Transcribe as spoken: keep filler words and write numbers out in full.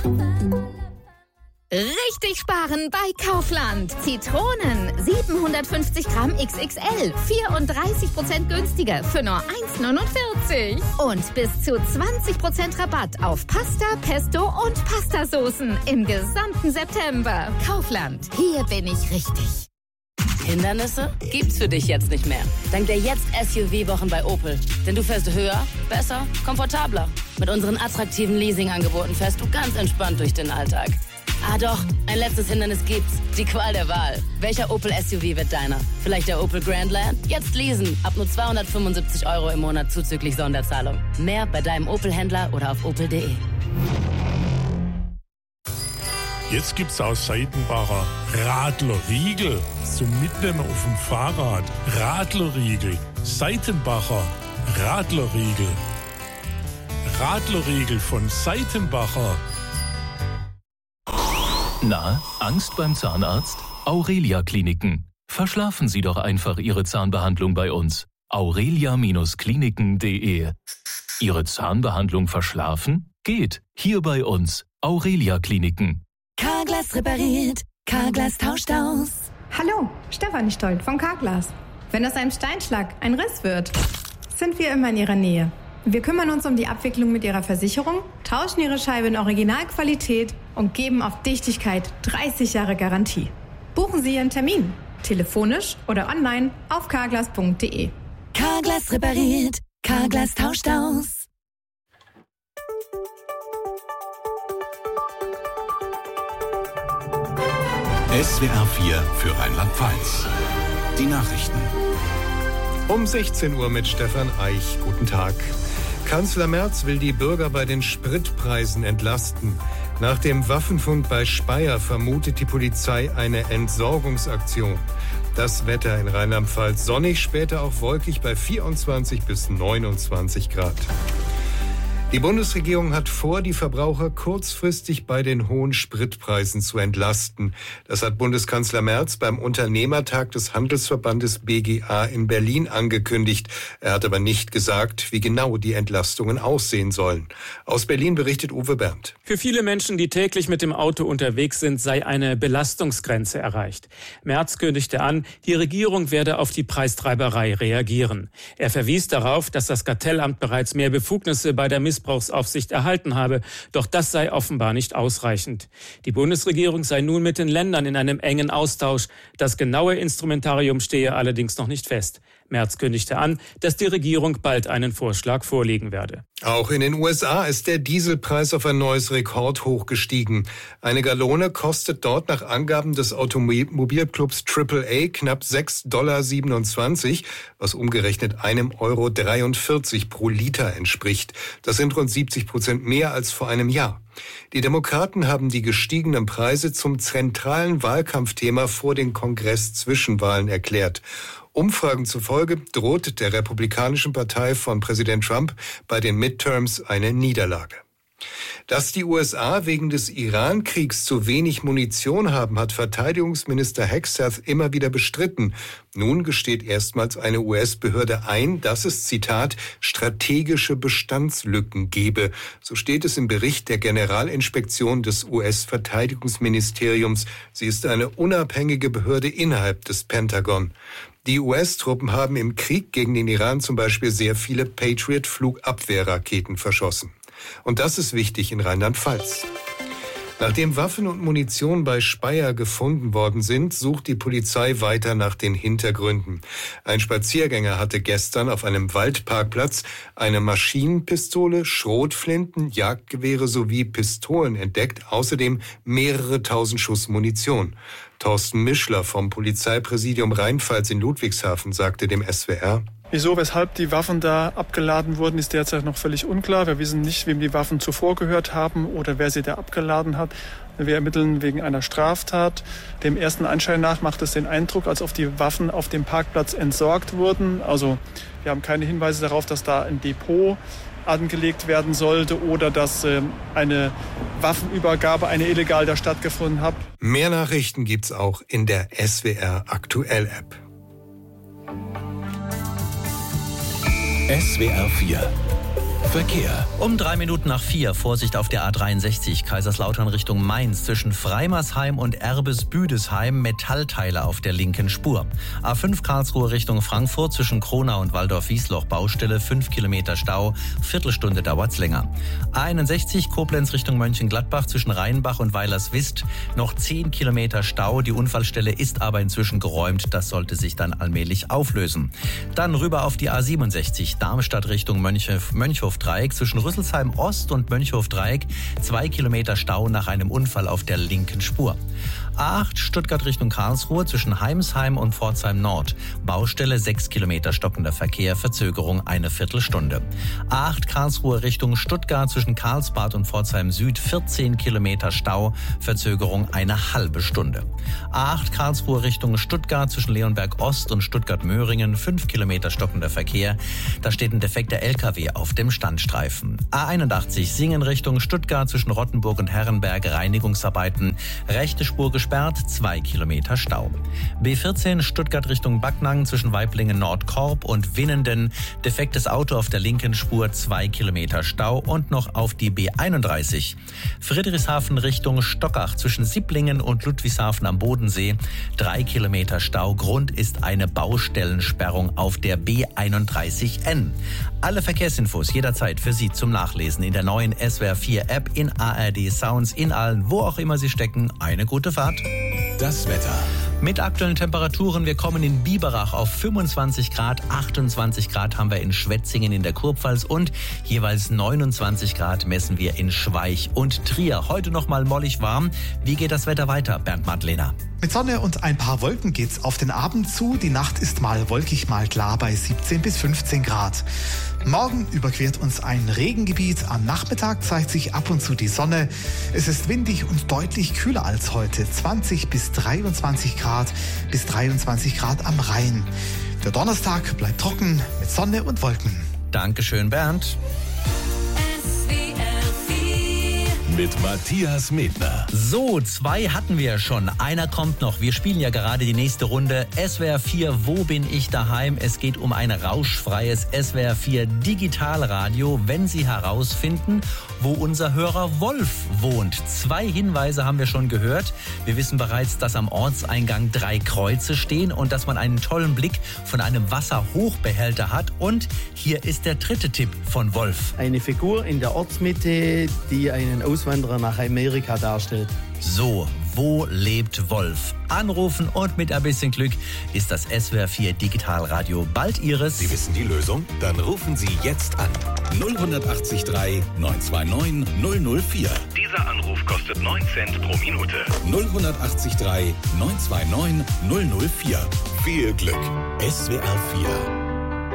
Richtig sparen bei Kaufland. Zitronen siebenhundertfünfzig Gramm X X L, vierunddreißig Prozent günstiger für nur eins neunundvierzig. Und bis zu zwanzig Prozent Rabatt auf Pasta, Pesto und Pastasoßen im gesamten September. Kaufland, hier bin ich richtig. Hindernisse gibt's für dich jetzt nicht mehr. Dank der Jetzt-S U V-Wochen bei Opel. Denn du fährst höher, besser, komfortabler. Mit unseren attraktiven Leasing-Angeboten fährst du ganz entspannt durch den Alltag. Ah doch, ein letztes Hindernis gibt's. Die Qual der Wahl. Welcher Opel S U V wird deiner? Vielleicht der Opel Grandland? Jetzt leasen. Ab nur zweihundertfünfundsiebzig Euro im Monat zuzüglich Sonderzahlung. Mehr bei deinem Opel-Händler oder auf opel punkt de. Jetzt gibt's aus Seitenbacher Radlerriegel zum Mitnehmen auf dem Fahrrad. Radlerriegel. Seitenbacher Radlerriegel. Radlerriegel von Seitenbacher. Na, Angst beim Zahnarzt? Aurelia Kliniken. Verschlafen Sie doch einfach Ihre Zahnbehandlung bei uns. aurelia Kliniken punkt de. Ihre Zahnbehandlung verschlafen? Geht. Hier bei uns. Aurelia Kliniken. Carglass repariert. Carglass tauscht aus. Hallo, Stefanie Stolt vom Carglass. Wenn aus einem Steinschlag ein Riss wird, sind wir immer in Ihrer Nähe. Wir kümmern uns um die Abwicklung mit Ihrer Versicherung, tauschen Ihre Scheibe in Originalqualität und geben auf Dichtigkeit dreißig Jahre Garantie. Buchen Sie Ihren Termin, telefonisch oder online auf carglass punkt de. Carglass repariert. Carglass tauscht aus. S W R vier für Rheinland-Pfalz. Die Nachrichten. Um sechzehn Uhr mit Stefan Eich. Guten Tag. Kanzler Merz will die Bürger bei den Spritpreisen entlasten. Nach dem Waffenfund bei Speyer vermutet die Polizei eine Entsorgungsaktion. Das Wetter in Rheinland-Pfalz sonnig, später auch wolkig bei vierundzwanzig bis neunundzwanzig Grad. Die Bundesregierung hat vor, die Verbraucher kurzfristig bei den hohen Spritpreisen zu entlasten. Das hat Bundeskanzler Merz beim Unternehmertag des Handelsverbandes B G A in Berlin angekündigt. Er hat aber nicht gesagt, wie genau die Entlastungen aussehen sollen. Aus Berlin berichtet Uwe Berndt. Für viele Menschen, die täglich mit dem Auto unterwegs sind, sei eine Belastungsgrenze erreicht. Merz kündigte an, die Regierung werde auf die Preistreiberei reagieren. Er verwies darauf, dass das Kartellamt bereits mehr Befugnisse bei der Missbrauchsaufsicht erhalten habe. Doch das sei offenbar nicht ausreichend. Die Bundesregierung sei nun mit den Ländern in einem engen Austausch. Das genaue Instrumentarium stehe allerdings noch nicht fest. Merz kündigte an, dass die Regierung bald einen Vorschlag vorlegen werde. Auch in den U S A ist der Dieselpreis auf ein neues Rekordhoch gestiegen. Eine Gallone kostet dort nach Angaben des Automobilclubs Triple A knapp sechs Komma siebenundzwanzig Dollar, was umgerechnet einem Euro dreiundvierzig pro Liter entspricht. Das sind rund siebzig Prozent mehr als vor einem Jahr. Die Demokraten haben die gestiegenen Preise zum zentralen Wahlkampfthema vor den Kongress-Zwischenwahlen erklärt. Umfragen zufolge droht der Republikanischen Partei von Präsident Trump bei den Midterms eine Niederlage. Dass die U S A wegen des Iran-Kriegs zu wenig Munition haben, hat Verteidigungsminister Hegseth immer wieder bestritten. Nun gesteht erstmals eine U S-Behörde ein, dass es, Zitat, strategische Bestandslücken gebe. So steht es im Bericht der Generalinspektion des U S-Verteidigungsministeriums. Sie ist eine unabhängige Behörde innerhalb des Pentagon. Die U S-Truppen haben im Krieg gegen den Iran zum Beispiel sehr viele Patriot-Flugabwehrraketen verschossen. Und das ist wichtig in Rheinland-Pfalz. Nachdem Waffen und Munition bei Speyer gefunden worden sind, sucht die Polizei weiter nach den Hintergründen. Ein Spaziergänger hatte gestern auf einem Waldparkplatz eine Maschinenpistole, Schrotflinten, Jagdgewehre sowie Pistolen entdeckt, außerdem mehrere tausend Schuss Munition. Thorsten Mischler vom Polizeipräsidium Rheinpfalz in Ludwigshafen sagte dem S W R: Wieso, weshalb die Waffen da abgeladen wurden, ist derzeit noch völlig unklar. Wir wissen nicht, wem die Waffen zuvor gehört haben oder wer sie da abgeladen hat. Wir ermitteln wegen einer Straftat. Dem ersten Anschein nach macht es den Eindruck, als ob die Waffen auf dem Parkplatz entsorgt wurden. Also wir haben keine Hinweise darauf, dass da ein Depot angelegt werden sollte oder dass äh, eine Waffenübergabe, eine illegal da stattgefunden hat. Mehr Nachrichten gibt's auch in der S W R Aktuell App. S W R vier Verkehr. Um drei Minuten nach vier, Vorsicht auf der A dreiundsechzig, Kaiserslautern Richtung Mainz, zwischen Freimersheim und Erbes-Büdesheim, Metallteile auf der linken Spur. A fünf Karlsruhe Richtung Frankfurt, zwischen Kronau und Waldorf-Wiesloch, Baustelle, fünf Kilometer Stau, Viertelstunde dauert's länger. A einundsechzig Koblenz Richtung Mönchengladbach, zwischen Rheinbach und Weilerswist, noch zehn Kilometer Stau, die Unfallstelle ist aber inzwischen geräumt, das sollte sich dann allmählich auflösen. Dann rüber auf die A siebenundsechzig, Darmstadt Richtung Mönche, Mönchhof-Dreieck, zwischen Rüsselsheim Ost und Mönchhof-Dreieck, zwei Kilometer Stau nach einem Unfall auf der linken Spur. A acht Stuttgart Richtung Karlsruhe, zwischen Heimsheim und Pforzheim Nord, Baustelle, sechs Kilometer stockender Verkehr, Verzögerung eine Viertelstunde. A acht Karlsruhe Richtung Stuttgart, zwischen Karlsbad und Pforzheim Süd, vierzehn Kilometer Stau, Verzögerung eine halbe Stunde. A acht Karlsruhe Richtung Stuttgart, zwischen Leonberg Ost und Stuttgart-Möhringen, fünf Kilometer stockender Verkehr, da steht ein defekter L K W auf dem Standstreifen. A einundachtzig Singen Richtung Stuttgart, zwischen Rottenburg und Herrenberg, Reinigungsarbeiten, rechte Spur gesperrt, zwei Kilometer Stau. B vierzehn Stuttgart Richtung Backnang, zwischen Waiblingen Nordkorb und Winnenden, defektes Auto auf der linken Spur, zwei Kilometer Stau. Und noch auf die B einunddreißig Friedrichshafen Richtung Stockach, zwischen Sipplingen und Ludwigshafen am Bodensee, drei Kilometer Stau. Grund ist eine Baustellensperrung auf der B einunddreißig N. Alle Verkehrsinfos jederzeit für Sie zum Nachlesen in der neuen S W R vier App, in A R D Sounds, in allen, wo auch immer Sie stecken. Eine gute Fahrt. Das Wetter. Mit aktuellen Temperaturen, wir kommen in Biberach auf fünfundzwanzig Grad, achtundzwanzig Grad haben wir in Schwetzingen in der Kurpfalz und jeweils neunundzwanzig Grad messen wir in Schweich und Trier. Heute noch mal mollig warm. Wie geht das Wetter weiter, Bernd Madlener? Mit Sonne und ein paar Wolken geht's auf den Abend zu. Die Nacht ist mal wolkig, mal klar bei siebzehn bis fünfzehn Grad. Morgen überquert uns ein Regengebiet. Am Nachmittag zeigt sich ab und zu die Sonne. Es ist windig und deutlich kühler als heute. zwanzig bis dreiundzwanzig Grad, bis dreiundzwanzig Grad am Rhein. Der Donnerstag bleibt trocken mit Sonne und Wolken. Dankeschön, Bernd. Mit Matthias Medner. So, zwei hatten wir schon. Einer kommt noch. Wir spielen ja gerade die nächste Runde. S W R vier, wo bin ich daheim? Es geht um ein rauschfreies S W R vier Digitalradio, wenn Sie herausfinden, wo unser Hörer Wolf wohnt. Zwei Hinweise haben wir schon gehört. Wir wissen bereits, dass am Ortseingang drei Kreuze stehen und dass man einen tollen Blick von einem Wasserhochbehälter hat. Und hier ist der dritte Tipp von Wolf. Eine Figur in der Ortsmitte, die einen Auswanderer nach Amerika darstellt. So, wo lebt Wolf? Anrufen und mit ein bisschen Glück ist das S W R vier Digitalradio bald Ihres. Sie wissen die Lösung? Dann rufen Sie jetzt an. null acht drei neun zwei neun null null vier. Dieser Anruf kostet neun Cent pro Minute. null acht drei neun zwei neun null null vier. Viel Glück. S W R vier.